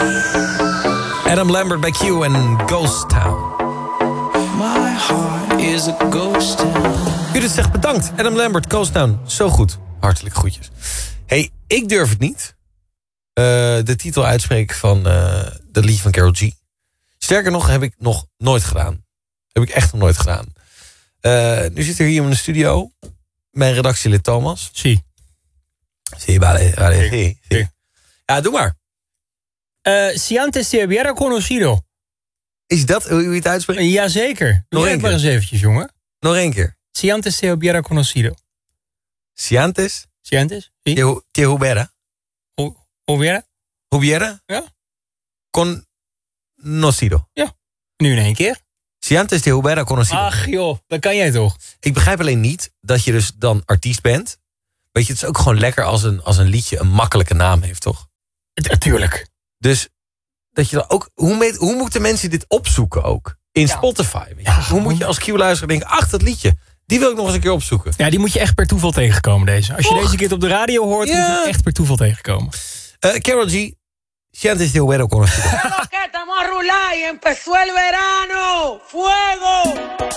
Adam Lambert bij Q en Ghost Town. My heart is a ghost town. Judith zegt bedankt. Adam Lambert, Ghost Town. Zo goed. Hartelijk groetjes. Hey, ik durf het niet. De titel uitspreken van de liedje van Karol G. Sterker nog, heb ik nog nooit gedaan. Heb ik echt nog nooit gedaan. Nu zit er hier in de studio mijn redactielid Thomas. Zie. Ja, doe maar. Si antes te hubiera conocido. Is dat hoe je het uitspreekt? Jazeker. Doe het maar eens eventjes, jongen. Nog één keer. Si antes te hubiera conocido. Si antes Si antes? Sí. te hubiera. Hubiera? Hubiera? Ja. Conocido. Ja. Nu in één keer. Si antes te hubiera conocido. Ach joh, dat kan jij toch? Ik begrijp alleen niet dat je dus dan artiest bent. Weet je, het is ook gewoon lekker als een liedje een makkelijke naam heeft, toch? Natuurlijk. Dus dat je dan ook... Hoe moeten mensen dit opzoeken ook? In Spotify. Weet je? Ja, hoe moet je als Q-luisteraar denken... ach, dat liedje, die wil ik nog eens een keer opzoeken. Ja, die moet je echt per toeval tegenkomen, deze. Als je deze keer op de radio hoort, moet je echt per toeval tegenkomen. Karol G, si antes te hubiera conocido. Estamos a rular y empezó el verano. ¡Fuego!